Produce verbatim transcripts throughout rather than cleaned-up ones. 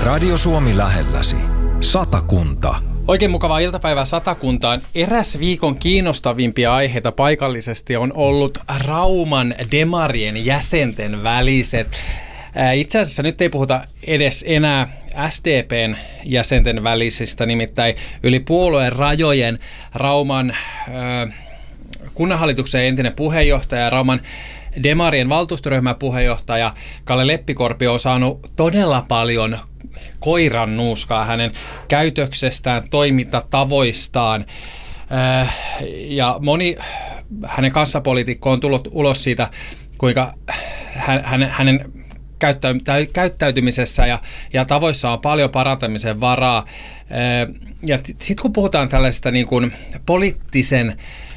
Radio Suomi lähelläsi. Satakunta. Oikein mukavaa iltapäivää Satakuntaan. Eräs viikon kiinnostavimpia aiheita paikallisesti on ollut Rauman demarien jäsenten väliset. Itse asiassa nyt ei puhuta edes enää S D P:n jäsenten välisistä, nimittäin yli puolueen rajojen Rauman äh, kunnanhallituksen entinen puheenjohtaja ja Rauman demarien valtuustoryhmän puheenjohtaja Kalle Leppikorpi on saanut todella paljon koiran nuuskaa hänen käytöksestään, toimintatavoistaan. Äh, ja moni hänen kanssapoliitikko on tullut ulos siitä, kuinka hän, hänen, hänen käyttäytymisessä ja, ja tavoissa on paljon parantamisen varaa. Ja sitten kun puhutaan tällaisesta niin kuin poliittisen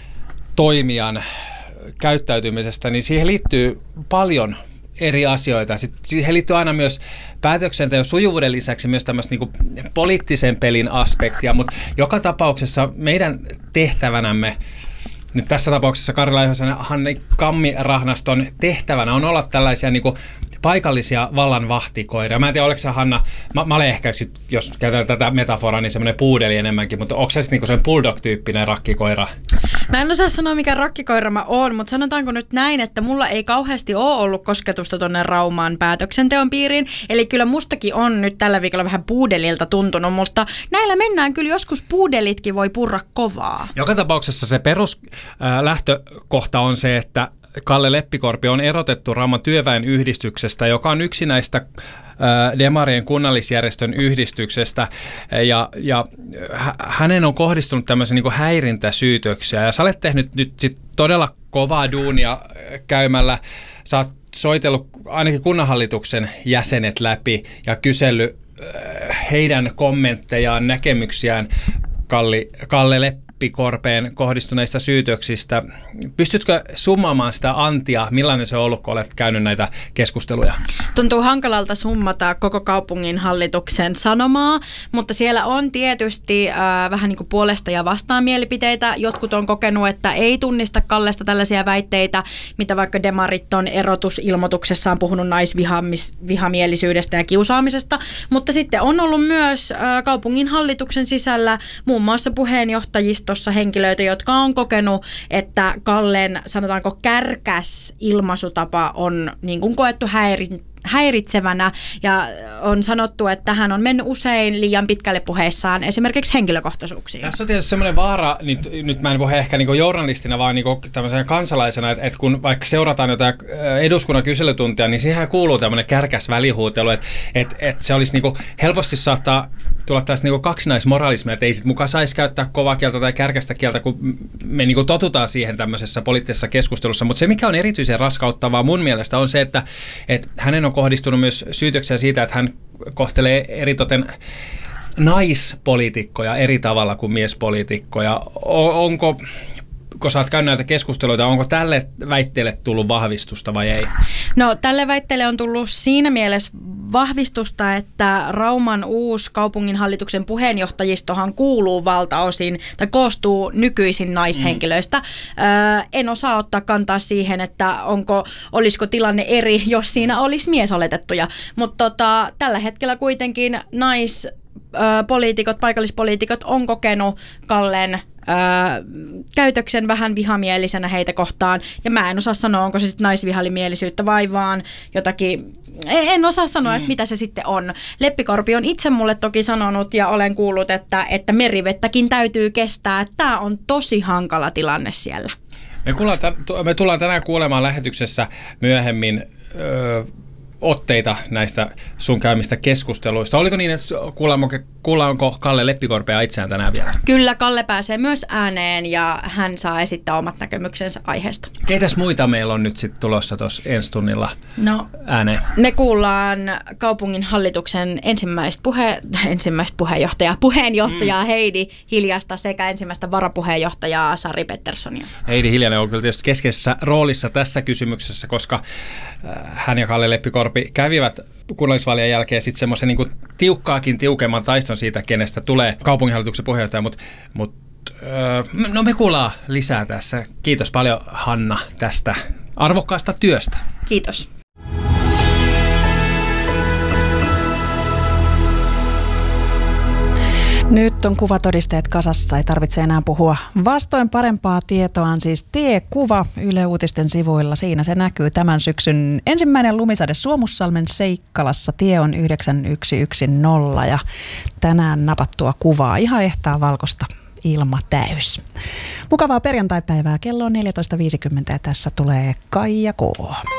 toimijan käyttäytymisestä, niin siihen liittyy paljon eri asioita. Sitten siihen liittyy aina myös päätöksenteon sujuvuuden lisäksi myös tämmöistä niin kuin poliittisen pelin aspektia, mutta joka tapauksessa meidän tehtävänämme nyt tässä tapauksessa Kari Laihosen Hanni Kammirahnaston tehtävänä on olla tällaisia niin kuin paikallisia vallanvahtikoiria. Mä en tiedä, oletko sä, Hanna, mä, mä olen ehkä, sit, jos käytetään tätä metaforaa, niin semmoinen puudeli enemmänkin, mutta onko se sitten niinku semmoinen bulldog-tyyppinen rakkikoira? Mä en osaa sanoa, mikä rakkikoira mä oon, mutta sanotaanko nyt näin, että mulla ei kauheasti ole ollut kosketusta tonne Raumaan päätöksenteon piiriin, eli kyllä mustakin on nyt tällä viikolla vähän puudelilta tuntunut, mutta näillä mennään kyllä joskus puudelitkin voi purra kovaa. Joka tapauksessa se peruslähtökohta on se, että Kalle Leppikorpi on erotettu Rauman työväen yhdistyksestä, joka on yksi näistä äh, demarien kunnallisjärjestön yhdistyksestä, ja, ja hä- hänen on kohdistunut tämmöisiä niin kuin häirintäsyytöksiä, ja sä olet tehnyt nyt sit todella kovaa duunia käymällä, sä oot soitellut ainakin kunnanhallituksen jäsenet läpi ja kysellyt äh, heidän kommenttejaan, näkemyksiään Kalli, Kalle Leppikorpeen kohdistuneista syytöksistä. Pystytkö summaamaan sitä antia, millainen se on ollut, kun olet käynyt näitä keskusteluja? Tuntuu hankalalta summata koko kaupungin hallituksen sanomaa, mutta siellä on tietysti äh, vähän niin kuin puolesta ja vastaan mielipiteitä. Jotkut on kokenut, että ei tunnista Kallesta tällaisia väitteitä, mitä vaikka demarit on erotusilmoituksessaan puhunut naisvihamielisyydestä ja kiusaamisesta, mutta sitten on ollut myös äh, kaupungin hallituksen sisällä muun muassa puheenjohtajista tuossa henkilöitä, jotka on kokenut, että Kallen, sanotaanko, kärkäs ilmaisutapa on niin kuin koettu häirin, häiritsevänä, ja on sanottu, että hän on mennyt usein liian pitkälle puheissaan esimerkiksi henkilökohtaisuuksiin. Tässä on tietysti semmoinen vaara, nyt, nyt mä en puhu ehkä niin kuin journalistina, vaan niin kuin tämmöisenä kansalaisena, että, että kun vaikka seurataan jotain eduskunnan kyselytuntia, niin siihen kuuluu tämmöinen kärkäs välihuutelu, että, että, että se olisi niin kuin helposti saattaa tulla tästä niin kaksinaismoralismia, että ei sit mukaan saisi käyttää kovaa kieltä tai kärkästä kieltä, kun me niin kuin totutaan siihen tämmöisessä poliittisessa keskustelussa. Mutta se, mikä on erityisen raskauttavaa mun mielestä, on se, että, että hänen on kohdistunut myös syytöksiä siitä, että hän kohtelee eritoten naispoliitikkoja eri tavalla kuin miespoliitikkoja. Onko, kun sä oot käynyt näitä keskusteluita, onko tälle väitteelle tullut vahvistusta vai ei? No, tälle väitteelle on tullut siinä mielessä vahvistusta, että Rauman uusi kaupunginhallituksen puheenjohtajistohan kuuluu valtaosin tai koostuu nykyisin naishenkilöistä. Mm. Öö, en osaa ottaa kantaa siihen, että onko, olisiko tilanne eri, jos siinä olisi miesoletettuja, mutta tota, tällä hetkellä kuitenkin naispoliitikot, paikallispoliitikot on kokenut Kallen Öö, käytöksen vähän vihamielisenä heitä kohtaan, ja mä en osaa sanoa, onko se sitten naisvihamielisyyttä vai vaan jotakin, en osaa sanoa, mm. että mitä se sitten on. Leppikorpi on itse mulle toki sanonut, ja olen kuullut, että, että merivettäkin täytyy kestää, että tämä on tosi hankala tilanne siellä. Me, kuullaan, me tullaan tänään kuulemaan lähetyksessä myöhemmin öö, otteita näistä sun käymistä keskusteluista. Oliko niin, että kuullaanko, kuullaanko Kalle Leppikorpea itseään tänään vielä? Kyllä, Kalle pääsee myös ääneen ja hän saa esittää omat näkemyksensä aiheesta. Keitäs muita meillä on nyt sitten tulossa tuossa ensi tunnilla no, ääneen? Me kuullaan kaupungin hallituksen ensimmäistä, puhe, ensimmäistä puheenjohtajaa, puheenjohtajaa mm. Heidi Hiljasta sekä ensimmäistä varapuheenjohtajaa Sari Petterssonia. Heidi Hiljanen on kyllä tietysti keskeisessä roolissa tässä kysymyksessä, koska hän ja Kalle Leppikorpi kävivät kunnallisvaalien jälkeen sitten semmoisen niin kuin tiukkaakin tiukemman taiston siitä, kenestä tulee kaupunginhallituksen puheenjohtaja, mutta mut, öö, no me kuullaan lisää tässä. Kiitos paljon, Hanna, tästä arvokkaasta työstä. Kiitos. Nyt on kuvatodisteet kasassa, ei tarvitse enää puhua. Vastoin parempaa tietoa on siis tiekuva Yle Uutisten sivuilla. Siinä se näkyy tämän syksyn ensimmäinen lumisade Suomussalmen Seikkalassa. Tie on yhdeksän yksi yksi nolla ja tänään napattua kuvaa. Ihan ehtaa valkoista, ilma täys. Mukavaa perjantaipäivää. Kello on neljätoista viisikymmentä ja tässä tulee Kaija K.